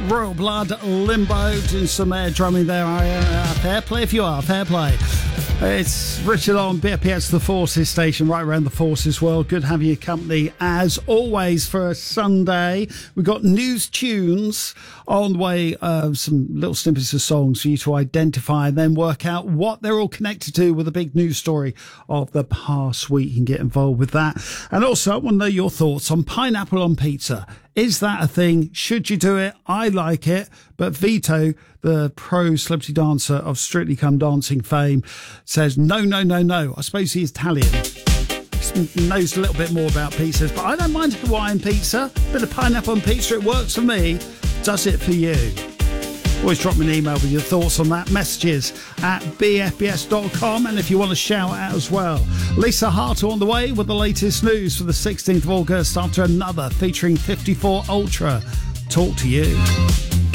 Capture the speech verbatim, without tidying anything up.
Royal Blood, Limbo, doing some air drumming there. Uh, fair play if you are, fair play. It's Richard on B F P S, the Forces station, right around the Forces world. Good having your company as always for a Sunday. We've got news tunes on the way, uh, some little snippets of songs for you to identify and then work out what they're all connected to with a big news story of the past week. You can get involved with that. And also, I want to know your thoughts on pineapple on pizza. Is that a thing? Should you do it? I like it. But Vito, the pro celebrity dancer of Strictly Come Dancing fame, says no, no, no, no. I suppose he's Italian. He knows a little bit more about pizzas, but I don't mind Hawaiian pizza. Bit of pineapple on pizza, it works for me. Does it for you? Always drop me an email with your thoughts on that. Messages at b f b s dot com, and if you want to shout out as well. Lisa Hartle on the way with the latest news for the sixteenth of August after another featuring fifty-four Ultra. Talk to you.